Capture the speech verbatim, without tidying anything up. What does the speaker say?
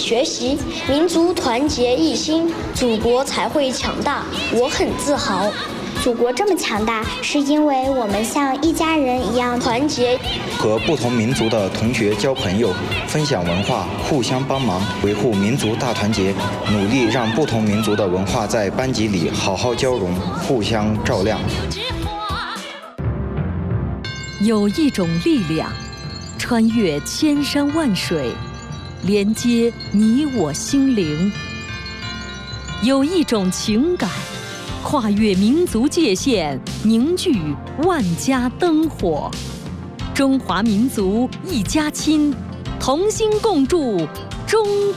学习，民族团结一心，祖国才会强大。我很自豪。 祖国这么强大，是因为我们像一家人一样团结， 和不同民族的同学交朋友，分享文化，互相帮忙，维护民族大团结，努力让不同民族的文化在班级里好好交融，互相照亮。 有一种力量，穿越千山万水，连接你我心灵；有一种情感，跨越民族界限，凝聚万家灯火。中华民族一家亲，同心共筑中